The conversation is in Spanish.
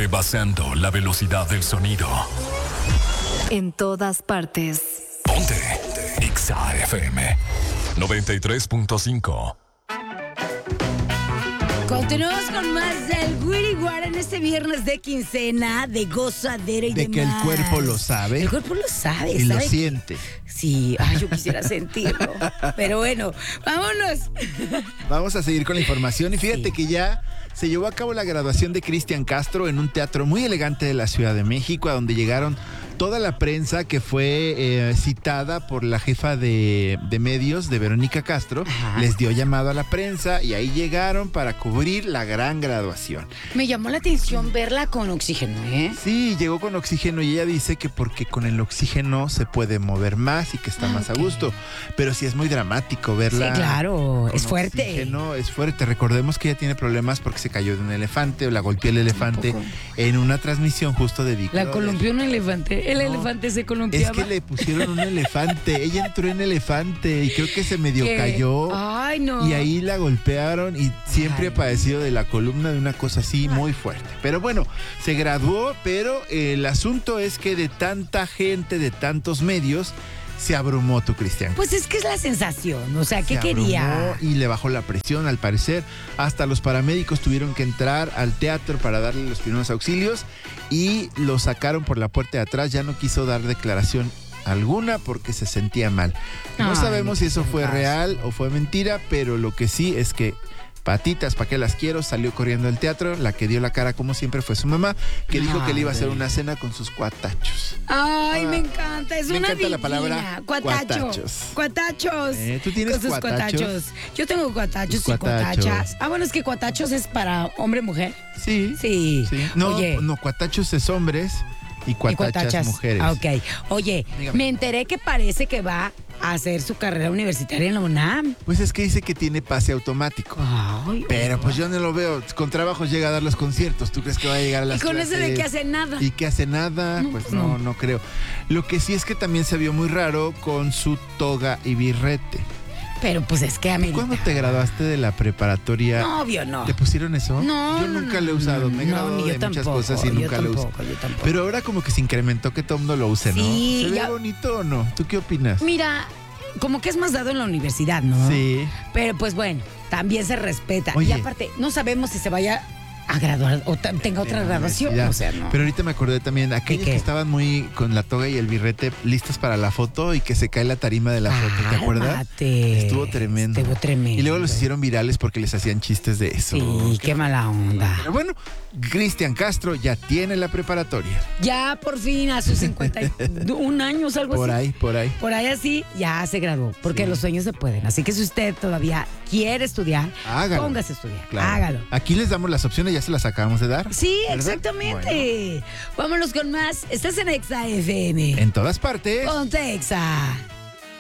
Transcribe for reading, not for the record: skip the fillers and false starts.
rebasando la velocidad del sonido. En todas partes. Ponte Exa FM 93.5. Continuamos con más del Wiri Guara en este viernes de quincena, de gozadera y de demás. que el cuerpo lo sabe. El cuerpo lo sabe. Y ¿sabe? lo siente. Sí, yo quisiera sentirlo. Pero bueno, vámonos. Vamos a seguir con la información y fíjate que ya se llevó a cabo la graduación de Cristian Castro en un teatro muy elegante de la Ciudad de México, a donde llegaron toda la prensa que fue citada por la jefa de medios de Verónica Castro. Ajá. Les dio llamado a la prensa y ahí llegaron para cubrir la gran graduación. Me llamó la atención verla con oxígeno, ¿eh? Sí, llegó con oxígeno y ella dice que porque con el oxígeno se puede mover más y que está más a gusto. Pero sí es muy dramático verla. Sí, claro, es fuerte. Oxígeno, es fuerte. Recordemos que ella tiene problemas porque se cayó de un elefante o la golpeó el elefante en una transmisión justo de Big La Brother. columpió un elefante. El elefante se columpiaba. Es que le pusieron un elefante. Ella entró en elefante y creo que se medio ¿Qué? cayó. Ay, no. Y ahí la golpearon y siempre ha padecido de la columna, de una cosa así muy fuerte. Pero bueno, se graduó, pero el asunto es que de tanta gente, de tantos medios, se abrumó tu Cristian. Pues es que es la sensación, o sea, ¿qué Se quería? abrumó y le bajó la presión, al parecer. Hasta los paramédicos tuvieron que entrar al teatro para darle los primeros auxilios y lo sacaron por la puerta de atrás. Ya no quiso dar declaración alguna porque se sentía mal. No Ay, sabemos si eso fue paz. real o fue mentira, pero lo que sí es que patitas, ¿para qué las quiero? Salió corriendo del teatro. La que dio la cara, como siempre, fue su mamá, que dijo que le iba a hacer una cena con sus cuatachos. Ay, me encanta, es me una encanta la divina. palabra cuatachos. Cuatachos. ¿Tú tienes con sus cuatachos? Yo tengo cuatachos Tus y cuatachos. cuatachas. Bueno, es que cuatachos es para hombre-mujer. Sí. Sí. No, Oye. no, cuatachos es hombres y cuatachas mujeres. Ah, ok. Oye, Dígame. me enteré que parece que va a hacer su carrera universitaria en la UNAM. Pues es que dice que tiene pase automático. Ay, Pero pues yo no lo veo. Con trabajos llega a dar los conciertos. ¿Tú crees que va a llegar a las y con ese de clases? que hace nada. ¿Y que hace nada? No, Pues no creo. Lo que sí es que también se vio muy raro con su toga y birrete. Pero pues es que a ¿Tú mí. cuando te graduaste de la preparatoria? No, obvio, no. ¿Te pusieron eso? No, Yo nunca lo he usado. Me he no, graduado ni yo de muchas tampoco, cosas y yo nunca lo uso. tampoco, yo tampoco. Pero ahora como que se incrementó que todo el mundo lo use, ¿no? Sí, ¿Se ve ya- bonito o no? ¿Tú qué opinas? Mira, como que es más dado en la universidad, ¿no? Sí. Pero pues bueno, también se respeta. Oye. Y aparte, no sabemos si se vaya a graduar o tenga otra En la graduación. universidad. O sea, no. Pero ahorita me acordé también, aquellos qué? que estaban muy con la toga y el birrete listos para la foto y que se cae la tarima de la foto, ¿te acuerdas? Cálmate. Estuvo tremendo. Estuvo tremendo. Y luego los hicieron virales porque les hacían chistes de eso. Sí, qué mala onda. Pero bueno, Cristian Castro ya tiene la preparatoria. Ya por fin a sus 51 años, algo Por así. ahí, por ahí. Por ahí así, ya se graduó, porque los sueños se pueden. Así que si usted todavía quiere estudiar, Hágalo. póngase a estudiar, Claro. hágalo. Aquí les damos las opciones, ya se las acabamos de dar. Sí, ¿verdad? exactamente. Vámonos con más. Estás en Exa FM. En todas partes. Ponte Exa.